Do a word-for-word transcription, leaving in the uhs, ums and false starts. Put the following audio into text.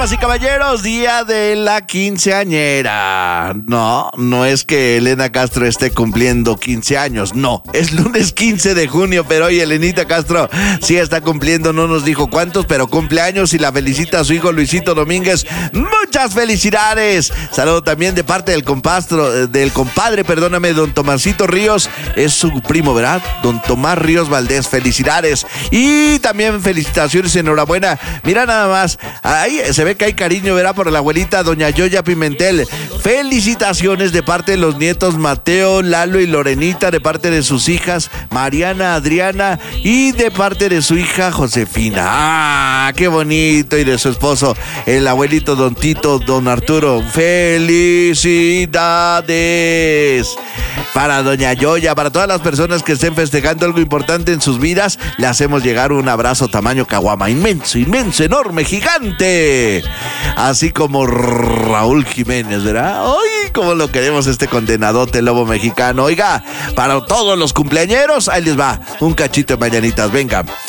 damas y caballeros, día de la quinceañera. No, no es que Elena Castro esté cumpliendo quince años, no, es lunes quince de junio, pero hoy Elenita Castro sí está cumpliendo, no nos dijo cuántos, pero cumpleaños y la felicita a su hijo Luisito Domínguez. Muchas felicidades. Saludo también de parte del compastro, del compadre, perdóname, don Tomasito Ríos, es su primo, ¿verdad? Don Tomás Ríos Valdés, felicidades. Y también felicitaciones, enhorabuena. Mira nada más, ahí se ve que hay cariño, ¿verdad? Por la abuelita doña Yoya Pimentel. Felicitaciones de parte de los nietos Mateo, Lalo y Lorenita, de parte de sus hijas Mariana, Adriana y de parte de su hija Josefina. ¡Ah, qué bonito! Y de su esposo, el abuelito don Tito, don Arturo. ¡Felicidades! Para doña Yoya, para todas las personas que estén festejando algo importante en sus vidas, le hacemos llegar un abrazo tamaño caguama, inmenso, inmenso, enorme, gigante. Así como Raúl Jiménez, ¿verdad? ¡Ay, cómo lo queremos este condenadote lobo mexicano! Oiga, para todos los cumpleañeros, ahí les va un cachito de mañanitas, venga.